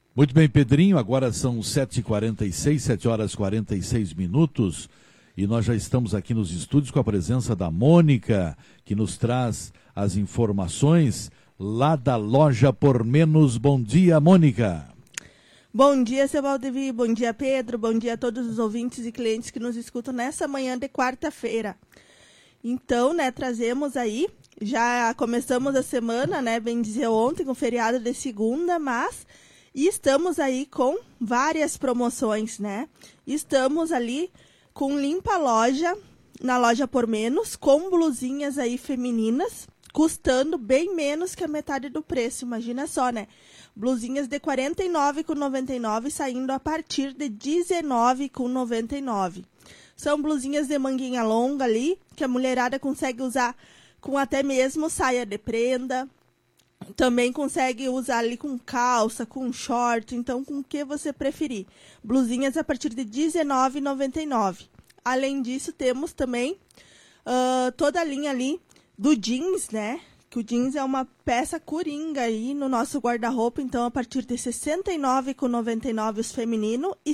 Muito bem, Pedrinho, agora são 7h46, 7h46, e nós já estamos aqui nos estúdios com a presença da Mônica, que nos traz as informações lá da Loja Por Menos. Bom dia, Mônica. Bom dia, seu Valdevi, bom dia, Pedro, bom dia a todos os ouvintes e clientes que nos escutam nessa manhã de quarta-feira. Então, trazemos aí, já começamos a semana, bem dizer ontem, com feriado de segunda, mas estamos aí com várias promoções, Estamos ali com Limpa Loja, na Loja Por Menos, com blusinhas aí femininas, custando bem menos que a metade do preço, imagina só, Blusinhas de R$ 49,99 saindo a partir de R$ 19,99. São blusinhas de manguinha longa ali, que a mulherada consegue usar com até mesmo saia de prenda. Também consegue usar ali com calça, com short, então com o que você preferir. Blusinhas a partir de R$ 19,99. Além disso, temos também toda a linha ali do jeans, Que o jeans é uma peça coringa aí no nosso guarda-roupa, então a partir de R$ 69,99 os femininos e R$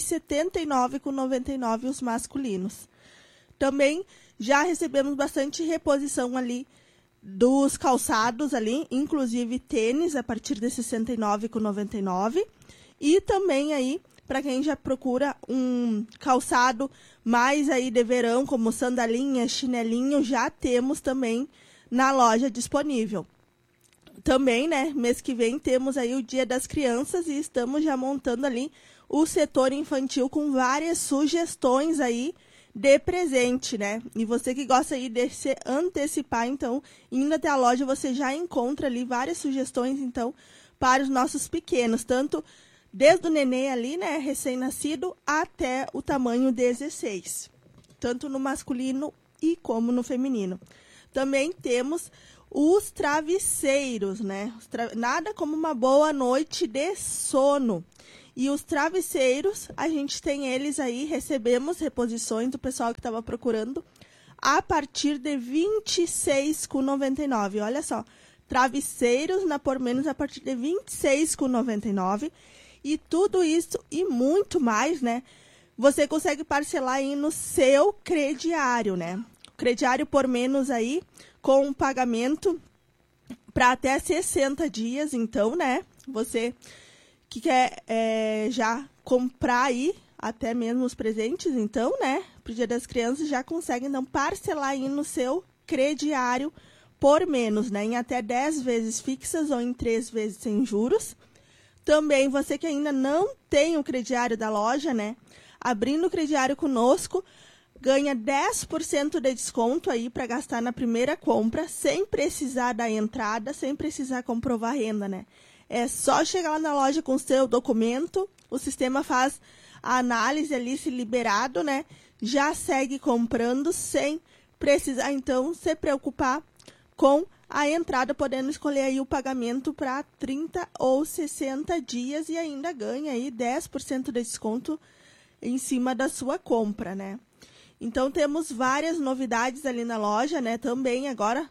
79,99 os masculinos. Também já recebemos bastante reposição ali dos calçados ali, inclusive tênis a partir de R$ 69,99. E também aí, para quem já procura um calçado mais aí de verão, como sandalinha, chinelinho, já temos também na loja disponível. Também, mês que vem temos aí o Dia das Crianças e estamos já montando ali o setor infantil com várias sugestões aí de presente, E você que gosta aí de se antecipar, então, indo até a loja, você já encontra ali várias sugestões, então, para os nossos pequenos, tanto desde o nenê ali, recém-nascido, até o tamanho 16, tanto no masculino e como no feminino. Também temos os travesseiros, Nada como uma boa noite de sono. E os travesseiros, a gente tem eles aí, recebemos reposições do pessoal que estava procurando, a partir de R$ 26,99. Olha só, travesseiros na Por Menos a partir de R$ 26,99. E tudo isso e muito mais, você consegue parcelar aí no seu crediário, Crediário Por Menos aí, com um pagamento para até 60 dias. Então, você que quer já comprar aí até mesmo os presentes, então, pro Dia das Crianças, já consegue então parcelar aí no seu crediário Por Menos, em até 10 vezes fixas ou em 3 vezes sem juros. Também você que ainda não tem o crediário da loja, abrindo o crediário conosco, ganha 10% de desconto aí para gastar na primeira compra, sem precisar da entrada, sem precisar comprovar renda, É só chegar lá na loja com o seu documento, o sistema faz a análise ali, se liberado, já segue comprando sem precisar, então, se preocupar com a entrada, podendo escolher aí o pagamento para 30 ou 60 dias e ainda ganha aí 10% de desconto em cima da sua compra, Então, temos várias novidades ali na loja, Também agora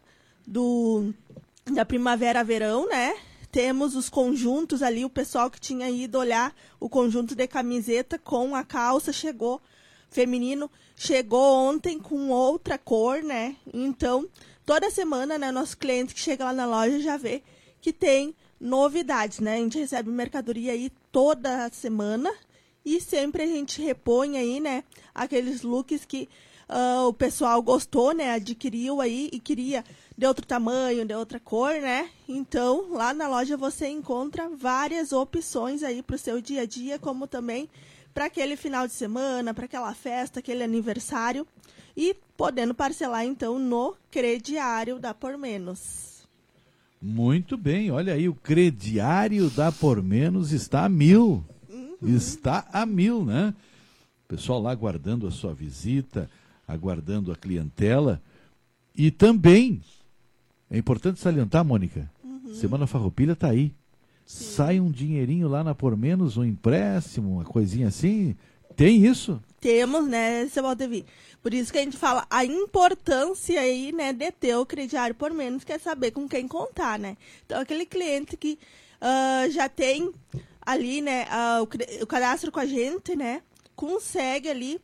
da primavera-verão, Temos os conjuntos ali, o pessoal que tinha ido olhar o conjunto de camiseta com a calça chegou, feminino, chegou ontem com outra cor, Então, toda semana, nosso cliente que chega lá na loja já vê que tem novidades, A gente recebe mercadoria aí toda semana e sempre a gente repõe aí, aqueles looks que o pessoal gostou, adquiriu aí e queria de outro tamanho, de outra cor, Então, lá na loja você encontra várias opções aí para o seu dia a dia, como também para aquele final de semana, para aquela festa, aquele aniversário, e podendo parcelar, então, no crediário da Por Menos. Muito bem, olha aí, o crediário da Por Menos está a 1.000. Está a 1.000, O pessoal lá aguardando a sua visita, aguardando a clientela. E também, é importante salientar, Mônica, Semana Farroupilha está aí. Sim. Sai um dinheirinho lá na Por Menos, um empréstimo, uma coisinha assim. Tem isso? Temos, seu Valdevi. Por isso que a gente fala a importância aí, de ter o crediário Por Menos, que é saber com quem contar, Então, aquele cliente que já tem ali, né, o cadastro com a gente, né, consegue ali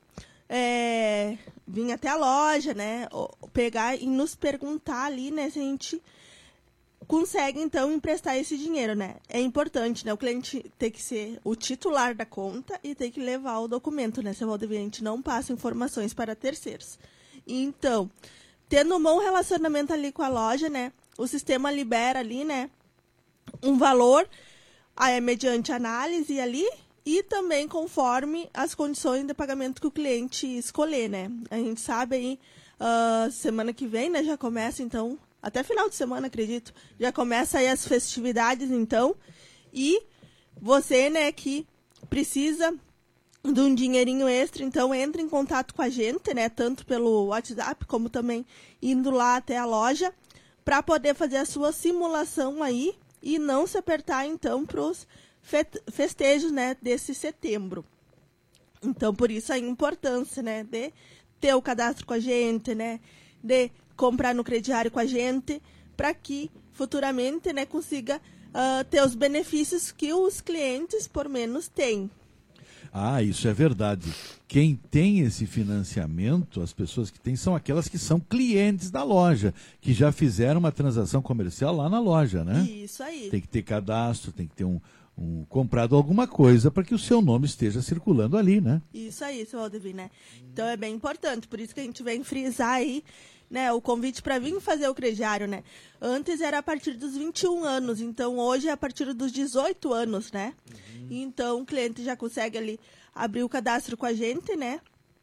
vir até a loja, né, pegar e nos perguntar ali, né, se a gente consegue, então, emprestar esse dinheiro, né. É importante, né, o cliente tem que ser o titular da conta e tem que levar o documento, né, seu Valdevir, a gente não passa informações para terceiros. Então, tendo um bom relacionamento ali com a loja, né, o sistema libera ali, né, um valor mediante análise ali e também conforme as condições de pagamento que o cliente escolher, né. A gente sabe aí, semana que vem, né, já começa, então, até final de semana, acredito, já começa aí as festividades, então, e você, né, que precisa de um dinheirinho extra, então entre em contato com a gente, né, tanto pelo WhatsApp como também indo lá até a loja para poder fazer a sua simulação aí e não se apertar então para os festejos, né, desse setembro. Então por isso a importância, né, de ter o cadastro com a gente, né, de comprar no crediário com a gente, para que futuramente, né, consiga ter os benefícios que os clientes por menos têm. Ah, isso é verdade. Quem tem esse financiamento, as pessoas que têm, são aquelas que são clientes da loja, que já fizeram uma transação comercial lá na loja, né? Isso aí. Tem que ter cadastro, tem que ter comprado alguma coisa para que o seu nome esteja circulando ali, né? Isso aí, seu Valdevir, né? Então é bem importante, por isso que a gente vem frisar aí, né, o convite para vir fazer o crediário, né? Antes era a partir dos 21 anos, então hoje é a partir dos 18 anos, né? Então o cliente já consegue ali abrir o cadastro com a gente, né?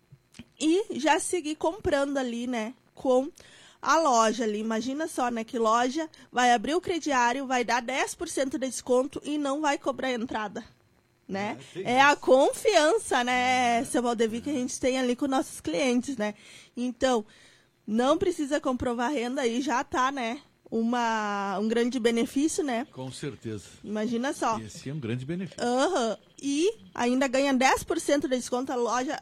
E já seguir comprando ali, né, com a loja ali. Imagina só, né, que loja vai abrir o crediário, vai dar 10% de desconto e não vai cobrar entrada, né? É a confiança, né, seu Valdevir, que a gente tem ali com nossos clientes, né? Então, não precisa comprovar renda aí, já tá, né, um grande benefício, né? Com certeza. Imagina só. Esse é um grande benefício. E ainda ganha 10% de desconto, a loja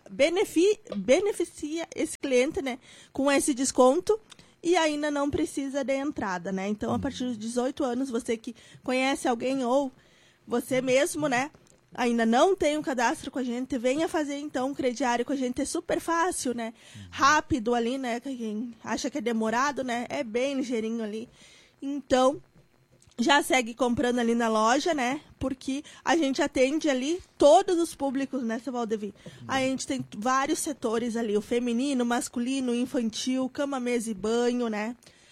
beneficia esse cliente, né, com esse desconto e ainda não precisa de entrada, né? Então, a partir dos 18 anos, você que conhece alguém ou você mesmo, né, ainda não tem um cadastro com a gente, venha fazer então um crediário com a gente, é super fácil, né? Rápido ali, né? Quem acha que é demorado, né? É bem ligeirinho ali. Então, já segue comprando ali na loja, né? Porque a gente atende ali todos os públicos, né, seu Valdevir? A gente tem vários setores ali, o feminino, masculino, infantil, cama, mesa e banho, né?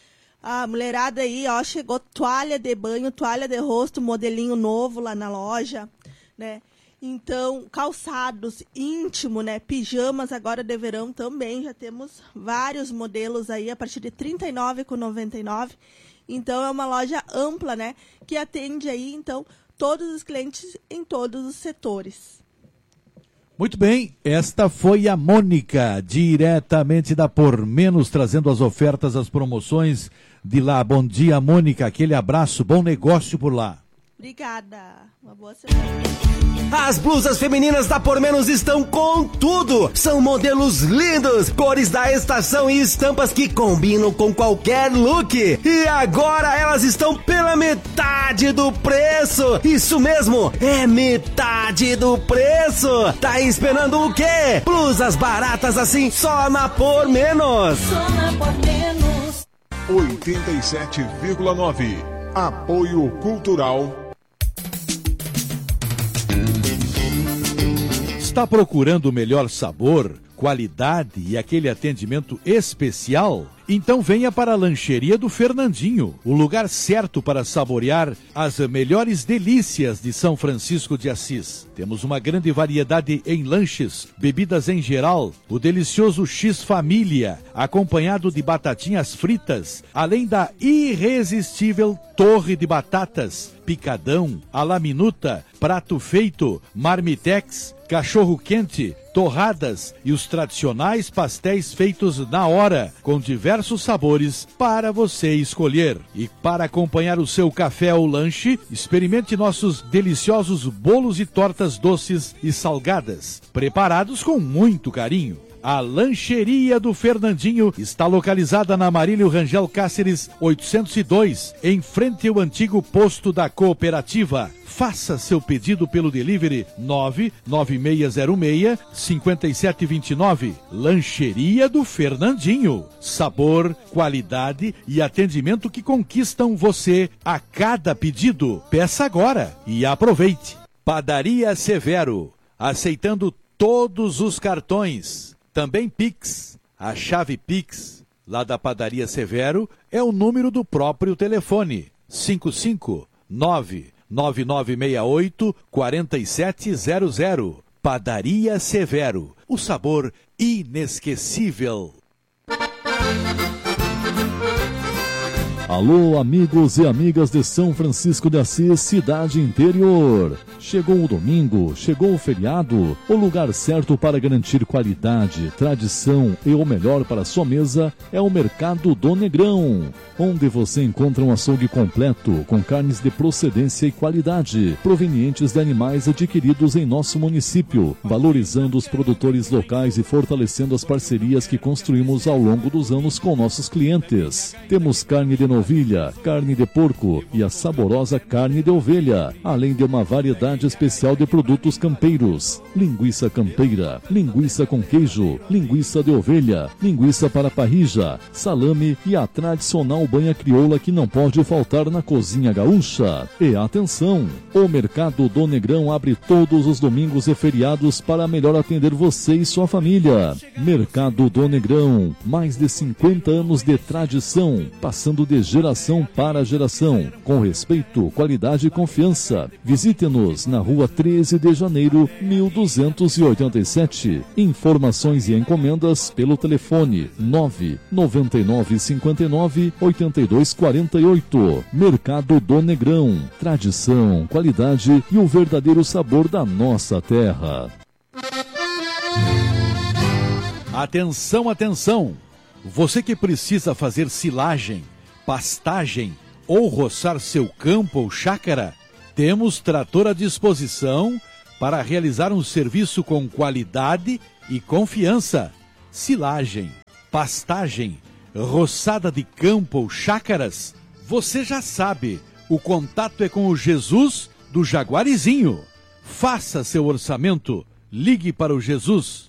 A mulherada aí, ó, chegou toalha de banho, toalha de rosto, modelinho novo lá na loja, né? Então, calçados íntimo, né? Pijamas agora de verão também, já temos vários modelos aí a partir de R$ 39,99. Então, é uma loja ampla, né? Que atende aí, então, todos os clientes em todos os setores. Muito bem, esta foi a Mônica, diretamente da Por Menos, trazendo as ofertas, as promoções de lá. Bom dia, Mônica, aquele abraço, bom negócio por lá. Obrigada, uma boa semana. As blusas femininas da Por Menos estão com tudo. São modelos lindos, cores da estação e estampas que combinam com qualquer look. E agora elas estão pela metade do preço. Isso mesmo, é metade do preço. Tá esperando o quê? Blusas baratas assim só na Por Menos. Só na Por Menos. 87,9. Apoio Cultural. Está procurando o melhor sabor, qualidade e aquele atendimento especial? Então venha para a Lancheria do Fernandinho, o lugar certo para saborear as melhores delícias de São Francisco de Assis. Temos uma grande variedade em lanches, bebidas em geral, o delicioso X-Família, acompanhado de batatinhas fritas, além da irresistível torre de batatas, picadão, à la minuta, prato feito, marmitex, cachorro-quente, torradas e os tradicionais pastéis feitos na hora, com diversos sabores para você escolher. E para acompanhar o seu café ou lanche, experimente nossos deliciosos bolos e tortas doces e salgadas, preparados com muito carinho. A Lancheria do Fernandinho está localizada na Marílio Rangel Cáceres 802, em frente ao antigo posto da Cooperativa. Faça seu pedido pelo delivery 99606-5729. Lancheria do Fernandinho. Sabor, qualidade e atendimento que conquistam você a cada pedido. Peça agora e aproveite. Padaria Severo, aceitando todos os cartões. Também Pix. A chave Pix, lá da Padaria Severo, é o número do próprio telefone. 559-9968-4700. Padaria Severo. O sabor inesquecível. Alô, amigos e amigas de São Francisco de Assis, cidade interior. Chegou o domingo, chegou o feriado, o lugar certo para garantir qualidade, tradição e o melhor para a sua mesa é o Mercado do Negrão, onde você encontra um açougue completo, com carnes de procedência e qualidade, provenientes de animais adquiridos em nosso município, valorizando os produtores locais e fortalecendo as parcerias que construímos ao longo dos anos com nossos clientes. Temos carne de novilha, carne de porco e a saborosa carne de ovelha, além de uma variedade especial de produtos campeiros, linguiça campeira, linguiça com queijo, linguiça de ovelha, linguiça para parrija, salame e a tradicional banha crioula que não pode faltar na cozinha gaúcha. E atenção, o Mercado do Negrão abre todos os domingos e feriados para melhor atender você e sua família. Mercado do Negrão, mais de 50 anos de tradição, passando de geração para geração, com respeito, qualidade e confiança. Visite-nos na rua 13 de janeiro, 1287. Informações e encomendas pelo telefone 99959-8248. Mercado do Negrão. Tradição, qualidade e o verdadeiro sabor da nossa terra. Atenção, atenção! Você que precisa fazer silagem, pastagem ou roçar seu campo ou chácara, temos trator à disposição para realizar um serviço com qualidade e confiança. Silagem, pastagem, roçada de campo ou chácaras, você já sabe, o contato é com o Jesus do Jaguarizinho. Faça seu orçamento, ligue para o Jesus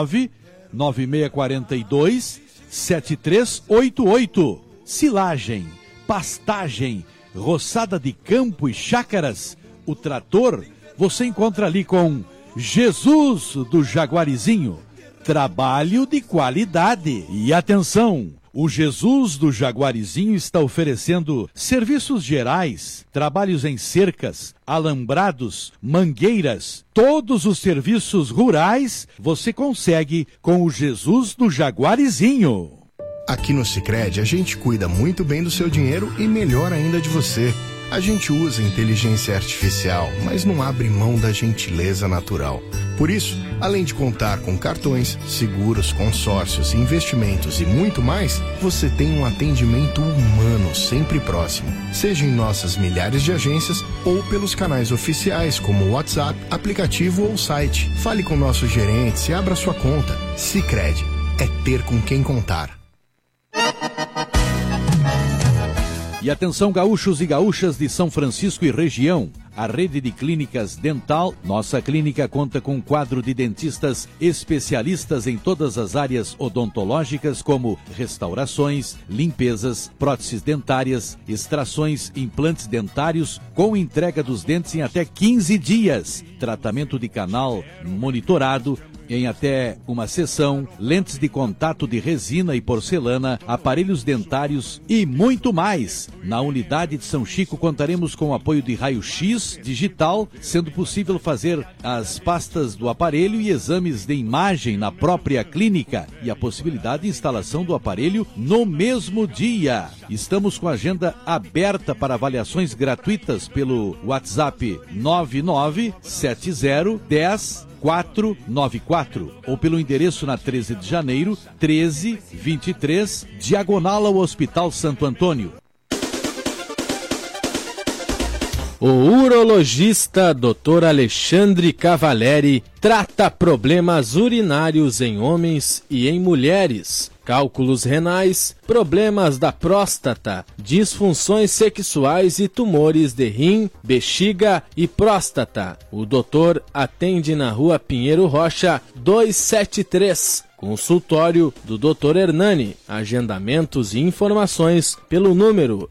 99642-7388. Silagem, pastagem, roçada de campo e chácaras, o trator você encontra ali com Jesus do Jaguarizinho. Trabalho de qualidade. E atenção, o Jesus do Jaguarizinho está oferecendo serviços gerais, trabalhos em cercas, alambrados, mangueiras, todos os serviços rurais você consegue com o Jesus do Jaguarizinho. Aqui no Sicredi a gente cuida muito bem do seu dinheiro e melhor ainda de você. A gente usa inteligência artificial, mas não abre mão da gentileza natural. Por isso, além de contar com cartões, seguros, consórcios, investimentos e muito mais, você tem um atendimento humano sempre próximo, seja em nossas milhares de agências ou pelos canais oficiais como o WhatsApp, aplicativo ou site. Fale com nossos gerentes e abra sua conta. Sicredi é ter com quem contar. E atenção, gaúchos e gaúchas de São Francisco e região, a rede de clínicas dental, nossa clínica conta com um quadro de dentistas especialistas em todas as áreas odontológicas, como restaurações, limpezas, próteses dentárias, extrações, implantes dentários, com entrega dos dentes em até 15 dias, tratamento de canal monitorado, em até uma sessão, lentes de contato de resina e porcelana, aparelhos dentários e muito mais. Na unidade de São Chico contaremos com o apoio de raio-x digital, sendo possível fazer as pastas do aparelho e exames de imagem na própria clínica e a possibilidade de instalação do aparelho no mesmo dia. Estamos com a agenda aberta para avaliações gratuitas pelo WhatsApp 997010-494 ou pelo endereço na 13 de janeiro, 1323, diagonal ao Hospital Santo Antônio. O urologista Dr. Alexandre Cavaleri trata problemas urinários em homens e em mulheres, cálculos renais, problemas da próstata, disfunções sexuais e tumores de rim, bexiga e próstata. O doutor atende na Rua Pinheiro Rocha, 273. Consultório do Dr. Hernani. Agendamentos e informações pelo número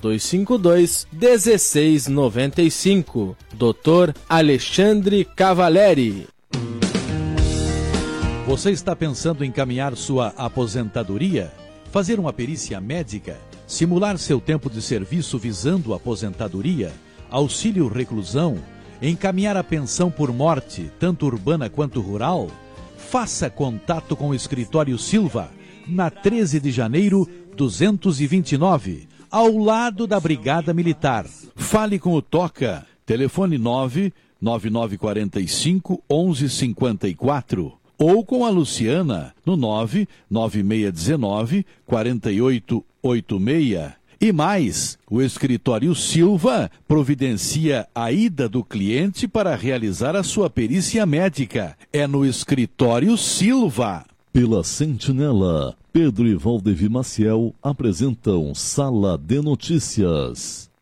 3252-1695. Dr. Alexandre Cavaleri. Você está pensando em encaminhar sua aposentadoria? Fazer uma perícia médica? Simular seu tempo de serviço visando aposentadoria? Auxílio reclusão? Encaminhar a pensão por morte, tanto urbana quanto rural? Faça contato com o Escritório Silva, na 13 de janeiro, 229, ao lado da Brigada Militar. Fale com o Toca, telefone 99945-1154, ou com a Luciana, no 99619-4886. E mais, o Escritório Silva providencia a ida do cliente para realizar a sua perícia médica. É no Escritório Silva. Pela Sentinela, Pedro e Valdevir Maciel apresentam Sala de Notícias.